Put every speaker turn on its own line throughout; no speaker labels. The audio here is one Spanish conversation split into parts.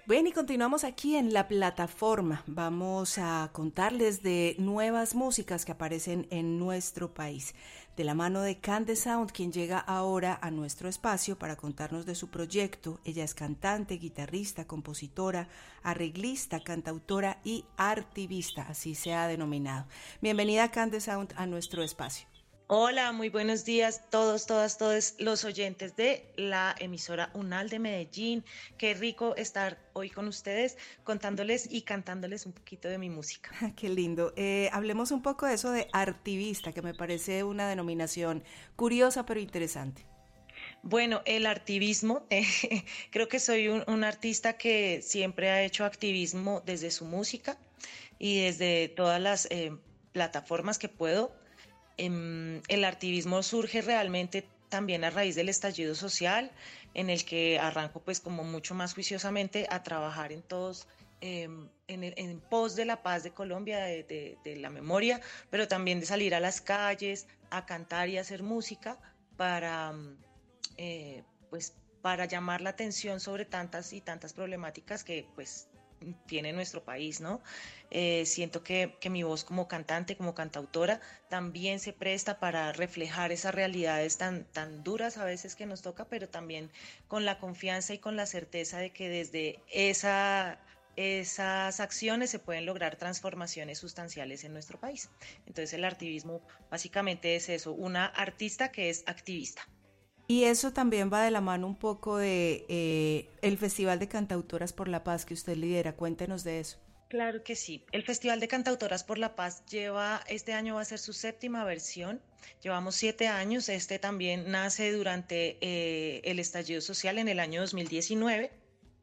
Bueno, y continuamos aquí en la plataforma. Vamos a contarles de nuevas músicas que aparecen en nuestro país. De la mano de Cande Sound, quien llega ahora a nuestro espacio para contarnos de su proyecto. Ella es cantante, guitarrista, compositora, arreglista, cantautora y artivista, así se ha denominado. Bienvenida Cande Sound a nuestro espacio.
Hola, muy buenos días todos, todas, todos los oyentes de la emisora UNAL de Medellín. Qué rico estar hoy con ustedes contándoles y cantándoles un poquito de mi música.
Qué lindo. Hablemos un poco de eso de artivista, que me parece una denominación curiosa pero interesante.
Bueno, el activismo, creo que soy un artista que siempre ha hecho activismo desde su música y desde todas las plataformas que puedo. El activismo surge realmente también a raíz del estallido social, en el que arranco pues como mucho más juiciosamente a trabajar en todos, en pos de la paz de Colombia, de la memoria, pero también de salir a las calles, a cantar y a hacer música para, pues, para llamar la atención sobre tantas y tantas problemáticas que pues tiene nuestro país, ¿no? Siento que mi voz como cantante, como cantautora, también se presta para reflejar esas realidades tan duras a veces que nos toca, pero también con la confianza y con la certeza de que desde esas acciones se pueden lograr transformaciones sustanciales en nuestro país. Entonces el activismo básicamente es eso, una artista que es activista.
Y eso también va de la mano un poco de el Festival de Cantautoras por la Paz que usted lidera. Cuéntenos de eso.
Claro que sí. El Festival de Cantautoras por la Paz este año va a ser su séptima versión. Llevamos 7 años. Este también nace durante el estallido social en el año 2019,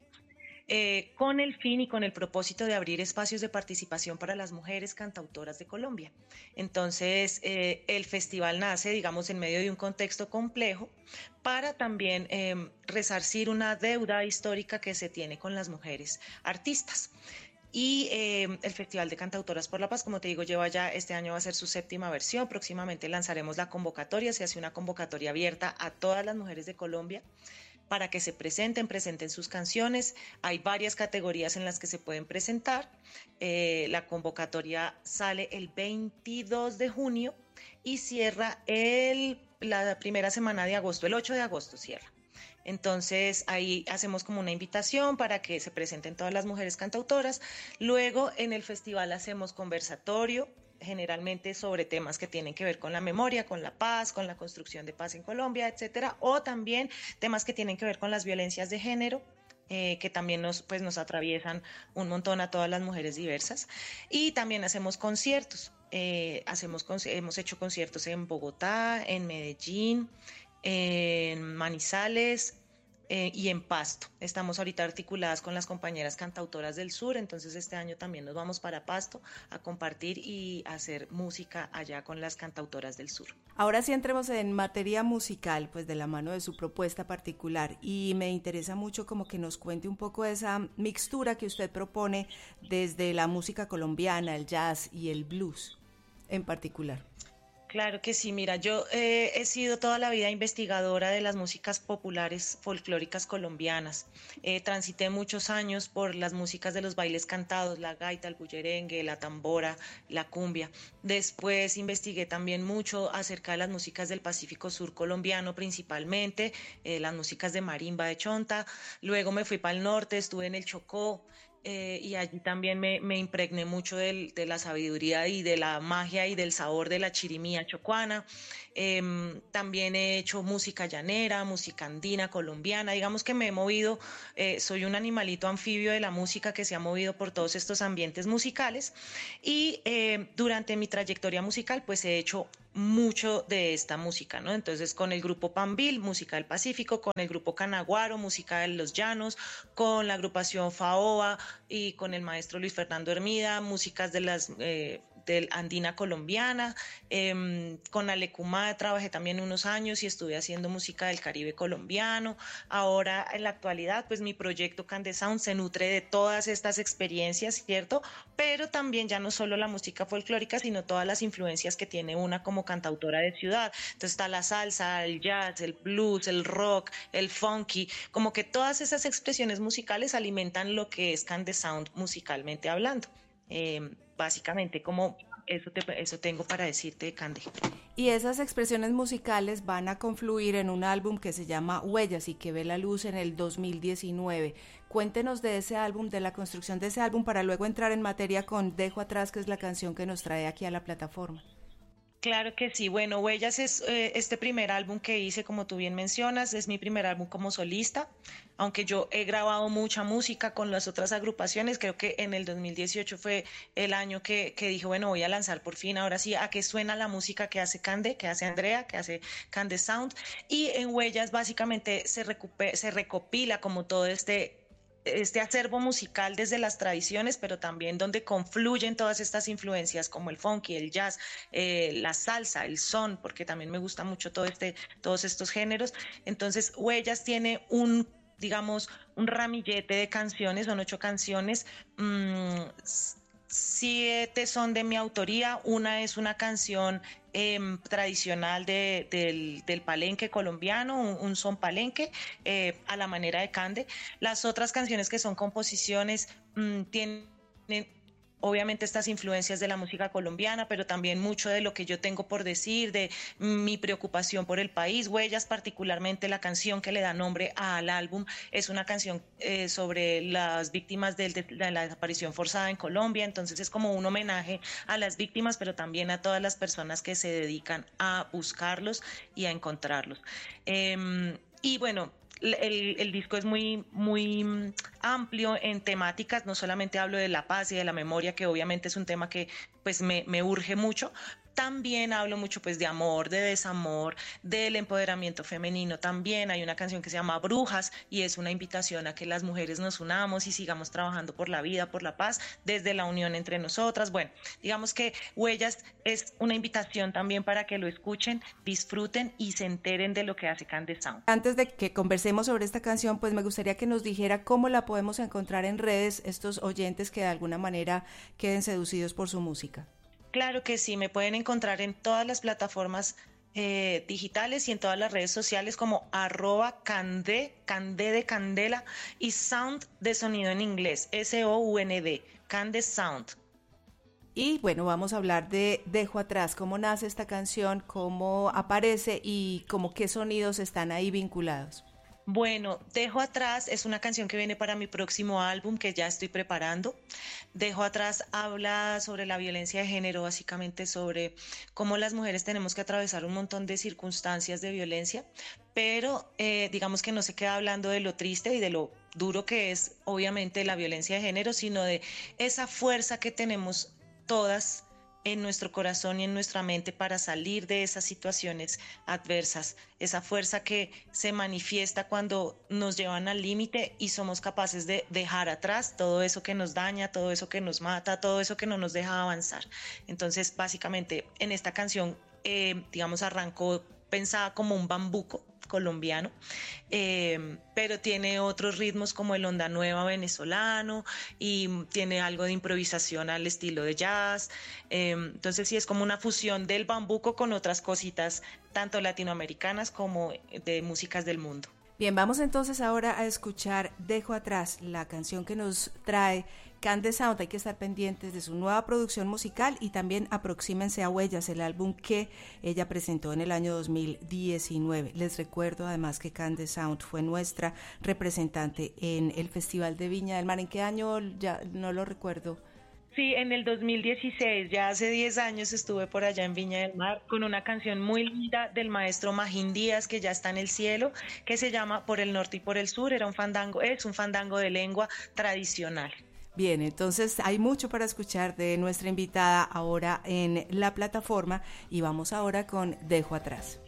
con el fin y con el propósito de abrir espacios de participación para las mujeres cantautoras de Colombia. Entonces, el festival nace, digamos, en medio de un contexto complejo para también resarcir una deuda histórica que se tiene con las mujeres artistas. Y el Festival de Cantautoras por la Paz, como te digo, este año va a ser su séptima versión. Próximamente lanzaremos la convocatoria. Se hace una convocatoria abierta a todas las mujeres de Colombia para que se presenten sus canciones. Hay varias categorías en las que se pueden presentar. La convocatoria sale el 22 de junio y cierra la primera semana de agosto, el 8 de agosto cierra. Entonces ahí hacemos como una invitación para que se presenten todas las mujeres cantautoras. Luego en el festival hacemos conversatorio, generalmente sobre temas que tienen que ver con la memoria, con la paz, con la construcción de paz en Colombia, etcétera, o también temas que tienen que ver con las violencias de género, que también nos atraviesan un montón a todas las mujeres diversas. Y también hacemos conciertos. Hemos hecho conciertos en Bogotá, en Medellín, en Manizales, y en Pasto. Estamos ahorita articuladas con las compañeras cantautoras del sur, entonces este año también nos vamos para Pasto a compartir y a hacer música allá con las cantautoras del sur.
Ahora sí entremos en materia musical, pues de la mano de su propuesta particular, y me interesa mucho como que nos cuente un poco esa mixtura que usted propone desde la música colombiana, el jazz y el blues en particular.
Claro que sí, mira, yo he sido toda la vida investigadora de las músicas populares folclóricas colombianas. Transité muchos años por las músicas de los bailes cantados, la gaita, el bullerengue, la tambora, la cumbia. Después investigué también mucho acerca de las músicas del Pacífico Sur colombiano principalmente, las músicas de marimba, de chonta. Luego me fui para el norte, estuve en el Chocó. Y allí también me impregné mucho de la sabiduría y de la magia y del sabor de la chirimía chocuana. También he hecho música llanera, música andina, colombiana. Digamos que me he movido, soy un animalito anfibio de la música que se ha movido por todos estos ambientes musicales. Y durante mi trayectoria musical, pues he hecho mucho de esta música, ¿no? Entonces, con el grupo Pambil, música del Pacífico, con el grupo Canaguaro, música de los Llanos, con la agrupación Faoa y con el maestro Luis Fernando Hermida, músicas del andina colombiana. Con Alecumá trabajé también unos años y estuve haciendo música del Caribe colombiano. Ahora, en la actualidad, pues mi proyecto Cande Sound se nutre de todas estas experiencias, ¿cierto? Pero también ya no solo la música folclórica, sino todas las influencias que tiene una como cantautora de ciudad. Entonces está la salsa, el jazz, el blues, el rock, el funky, como que todas esas expresiones musicales alimentan lo que es Cande Sound musicalmente hablando. Básicamente, como eso tengo para decirte, Cande.
Y esas expresiones musicales van a confluir en un álbum que se llama Huellas y que ve la luz en el 2019. Cuéntenos de ese álbum, de la construcción de ese álbum, para luego entrar en materia con Dejo Atrás, que es la canción que nos trae aquí a la plataforma.
Claro que sí. Bueno, Huellas es este primer álbum que hice, como tú bien mencionas, es mi primer álbum como solista, aunque yo he grabado mucha música con las otras agrupaciones. Creo que en el 2018 fue el año que dije, bueno, voy a lanzar por fin, ahora sí, a qué suena la música que hace Cande, que hace Andrea, que hace Cande Sound. Y en Huellas básicamente se recopila como todo este acervo musical desde las tradiciones, pero también donde confluyen todas estas influencias como el funky, el jazz, la salsa, el son, porque también me gusta mucho todos estos géneros. Entonces, Huellas tiene digamos, un ramillete de canciones, son 8 canciones. 7 son de mi autoría, una es una canción tradicional del palenque colombiano, un son palenque, a la manera de Cande. Las otras canciones que son composiciones tienen obviamente estas influencias de la música colombiana, pero también mucho de lo que yo tengo por decir, de mi preocupación por el país. Huellas, particularmente la canción que le da nombre al álbum, es una canción sobre las víctimas de la desaparición forzada en Colombia. Entonces es como un homenaje a las víctimas, pero también a todas las personas que se dedican a buscarlos y a encontrarlos. Y bueno, el disco es muy amplio en temáticas. No solamente hablo de la paz y de la memoria, que obviamente es un tema que pues me urge mucho. También hablo mucho pues de amor, de desamor, del empoderamiento femenino. También hay una canción que se llama Brujas y es una invitación a que las mujeres nos unamos y sigamos trabajando por la vida, por la paz, desde la unión entre nosotras. Bueno, digamos que Huellas es una invitación también para que lo escuchen, disfruten y se enteren de lo que hace Cande Sound.
Antes de que conversemos sobre esta canción, pues me gustaría que nos dijera cómo la podemos encontrar en redes, estos oyentes que de alguna manera queden seducidos por su música.
Claro que sí, me pueden encontrar en todas las plataformas digitales y en todas las redes sociales como @Cande, Cande de Candela, y Sound de sonido en inglés, SOUND, Cande Sound.
Y bueno, vamos a hablar de Dejo Atrás, cómo nace esta canción, cómo aparece y cómo qué sonidos están ahí vinculados.
Bueno, Dejo Atrás es una canción que viene para mi próximo álbum que ya estoy preparando. Dejo Atrás habla sobre la violencia de género, básicamente sobre cómo las mujeres tenemos que atravesar un montón de circunstancias de violencia, pero digamos que no se queda hablando de lo triste y de lo duro que es obviamente la violencia de género, sino de esa fuerza que tenemos todas en nuestro corazón y en nuestra mente para salir de esas situaciones adversas, esa fuerza que se manifiesta cuando nos llevan al límite y somos capaces de dejar atrás todo eso que nos daña, todo eso que nos mata, todo eso que no nos deja avanzar. Entonces, básicamente, en esta canción, digamos, arrancó pensada como un bambuco colombiano, pero tiene otros ritmos como el onda nueva venezolano y tiene algo de improvisación al estilo de jazz. Entonces sí, es como una fusión del bambuco con otras cositas, tanto latinoamericanas como de músicas del mundo.
Bien, vamos entonces ahora a escuchar Dejo Atrás, la canción que nos trae Cande Sound. Hay que estar pendientes de su nueva producción musical y también aproxímense a Huellas, el álbum que ella presentó en el año 2019. Les recuerdo además que Cande Sound fue nuestra representante en el Festival de Viña del Mar. ¿En qué año? Ya no lo recuerdo.
Sí, en el 2016, ya hace 10 años estuve por allá en Viña del Mar con una canción muy linda del maestro Magín Díaz, que ya está en el cielo, que se llama Por el Norte y por el Sur. Es un fandango de lengua tradicional.
Bien, entonces hay mucho para escuchar de nuestra invitada ahora en la plataforma y vamos ahora con Dejo Atrás.